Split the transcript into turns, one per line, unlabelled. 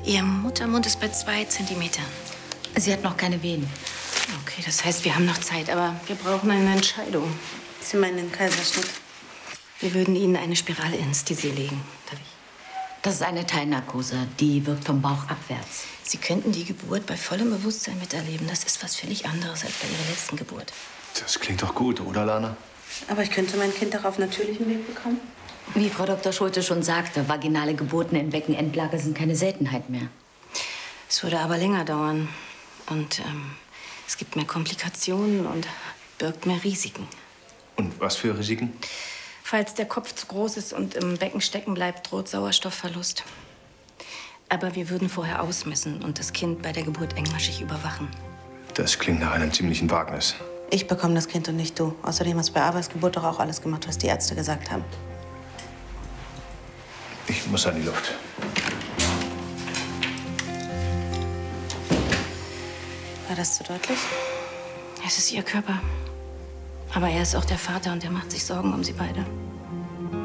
Ihr Muttermund ist bei 2 Zentimetern.
Sie hat noch keine Wehen.
Okay, das heißt, wir haben noch Zeit, aber wir brauchen eine Entscheidung.
Sie meinen den Kaiserschnitt?
Wir würden Ihnen eine Spiralanästhesie legen. Darf ich?
Das ist eine Teilnarkose. Die wirkt vom Bauch abwärts.
Sie könnten die Geburt bei vollem Bewusstsein miterleben. Das ist was völlig anderes als bei Ihrer letzten Geburt.
Das klingt doch gut, oder, Lana?
Aber ich könnte mein Kind auch auf natürlichem Weg bekommen.
Wie Frau Dr. Schulte schon sagte, vaginale Geburten in Beckenendlage sind keine Seltenheit mehr.
Es würde aber länger dauern. Und es gibt mehr Komplikationen und birgt mehr Risiken.
Und was für Risiken?
Falls der Kopf zu groß ist und im Becken stecken bleibt, droht Sauerstoffverlust. Aber wir würden vorher ausmessen und das Kind bei der Geburt engmaschig überwachen.
Das klingt nach einem ziemlichen Wagnis.
Ich bekomme das Kind und nicht du. Außerdem hast du bei Abas Geburt doch auch alles gemacht, was die Ärzte gesagt haben.
Ich muss an die Luft.
War das zu deutlich?
Es ist ihr Körper. Aber er ist auch der Vater und er macht sich Sorgen um sie beide.